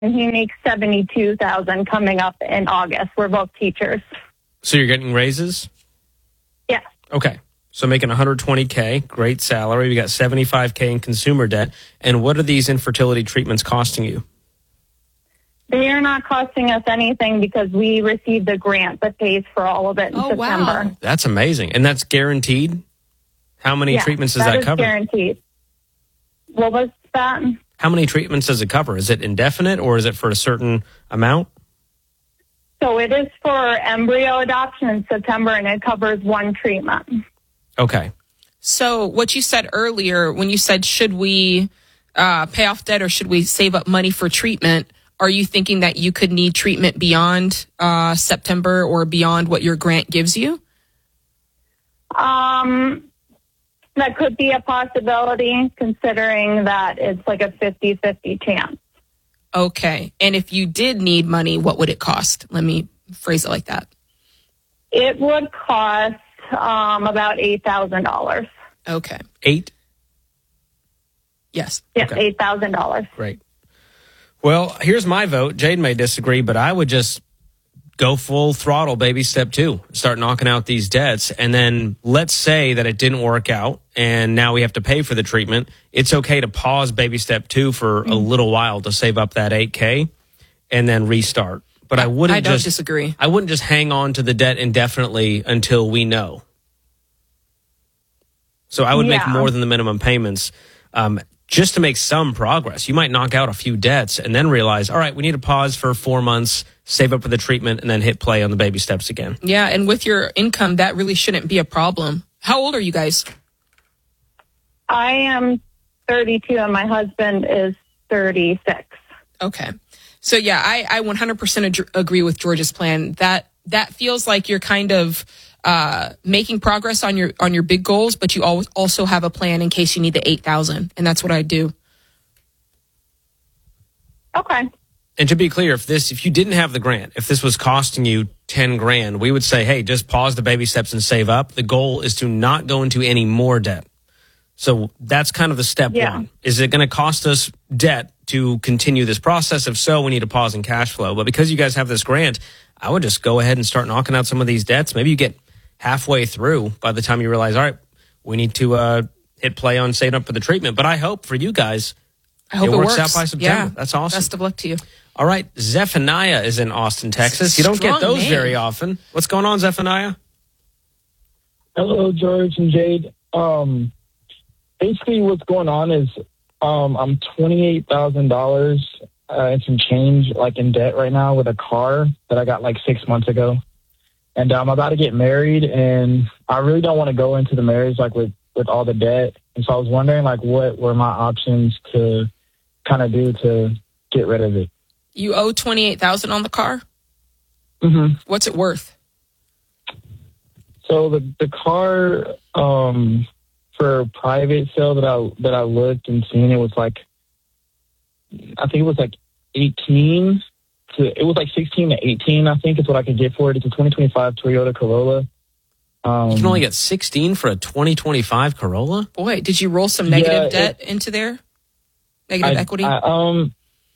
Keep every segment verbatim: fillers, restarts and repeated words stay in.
and he makes seventy-two thousand coming up in August. We're both teachers. So you're getting raises? Yeah. Okay. So making one hundred twenty K, great salary. You got seventy-five K in consumer debt. And what are these infertility treatments costing you? They are not costing us anything because we received a grant that pays for all of it in Oh, September. wow. That's amazing. And that's guaranteed? How many Yeah, treatments does that that is cover? guaranteed. What was that? How many treatments does it cover? Is it indefinite or is it for a certain amount? So it is for embryo adoption in September, and it covers one treatment. Okay. So what you said earlier, when you said, should we uh, pay off debt or should we save up money for treatment, are you thinking that you could need treatment beyond uh, September or beyond what your grant gives you? Um, that could be a possibility, considering that it's like a fifty-fifty chance. Okay. And if you did need money, what would it cost? Let me phrase it like that. It would cost um, about eight thousand dollars. Okay. Eight? Yes. Yes, Okay. eight thousand dollars. Great. Well, here's my vote. Jade may disagree, but I would just go full throttle, baby step two. Start knocking out these debts. And then let's say that it didn't work out and now we have to pay for the treatment. It's okay to pause baby step two for a little while to save up that eight K and then restart. But I wouldn't I don't just disagree. I wouldn't just hang on to the debt indefinitely until we know. So I would make Yeah. more than the minimum payments um, just to make some progress. You might knock out a few debts and then realize, all right, we need to pause for four months, save up for the treatment, and then hit play on the baby steps again. Yeah. And with your income, that really shouldn't be a problem. How old are you guys? I am thirty-two, and my husband is thirty-six. Okay. So yeah, I, I one hundred percent ag- agree with George's plan. That that feels like you're kind of uh, making progress on your on your big goals, but you al- also have a plan in case you need the eight thousand, and that's what I do. Okay. And to be clear, if this, if you didn't have the grant, if this was costing you ten grand, we would say, hey, just pause the baby steps and save up. The goal is to not go into any more debt. So that's kind of the step Yeah. one. Is it going to cost us debt to continue this process? If so, we need a pause in cash flow. But because you guys have this grant, I would just go ahead and start knocking out some of these debts. Maybe you get halfway through by the time you realize, all right, we need to uh, hit play on saving up for the treatment. But I hope for you guys, I hope it it, works works out by September. Yeah. That's awesome. Best of luck to you. All right, Zephaniah is in Austin, Texas. You don't Strong get those name. very often. What's going on, Zephaniah? Hello, George and Jade. Um, basically, what's going on is um, I'm twenty-eight thousand dollars uh, and some change, like in debt right now with a car that I got like six months ago, and I'm about to get married, and I really don't want to go into the marriage like with with all the debt, and so I was wondering like what were my options to kind of do to get rid of it. You owe twenty-eight thousand dollars on the car? Mm-hmm. What's it worth? So the the car um, for a private sale that I that I looked and seen, it was like I think it was like eighteen to it was like sixteen to eighteen. I think is what I could get for it. It's a twenty twenty-five Toyota Corolla. Um, You can only get sixteen for a twenty twenty-five Corolla? Boy, did you roll some negative Yeah, it- debt into there? Negative I, equity? I, um,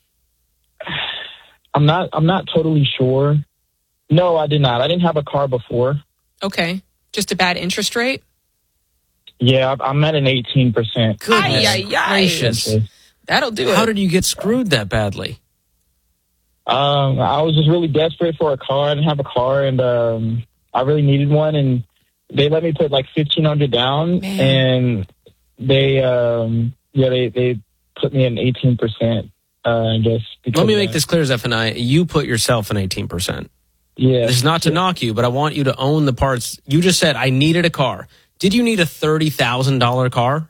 I'm not. I'm not totally sure. No, I did not. I didn't have a car before. Okay. Just a bad interest rate? Yeah, I- I'm at an eighteen percent. Ay, ay, ay. gracious. That'll do it. How did you get screwed that badly? Um, I was just really desperate for a car. I didn't have a car, and um, I really needed one. And they let me put like fifteen hundred down, Man. and they, um, yeah, they they put me in eighteen percent. Uh, I guess. because Let me of make that. this clear, Zephaniah. You put yourself in eighteen percent. Yeah. This is not to knock you, but I want you to own the parts. You just said, I needed a car. Did you need a thirty thousand dollars car?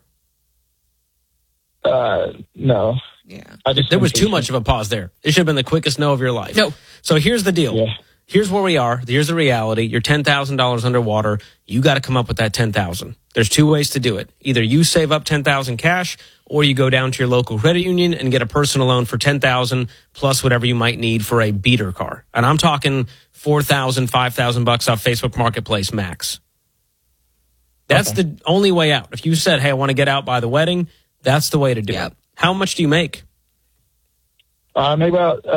Uh, no. Yeah. I just There was too impatient. much of a pause there. It should have been the quickest no of your life. No. So here's the deal. Yeah. Here's where we are. Here's the reality. You're ten thousand dollars underwater. You got to come up with that ten thousand dollars. There's two ways to do it. Either you save up ten thousand dollars cash, or you go down to your local credit union and get a personal loan for ten thousand dollars plus whatever you might need for a beater car. And I'm talking four thousand dollars, five thousand dollars bucks off Facebook Marketplace max. That's Okay. the only way out. If you said, hey, I want to get out by the wedding, that's the way to do Yep. it. How much do you make? Uh, maybe about uh,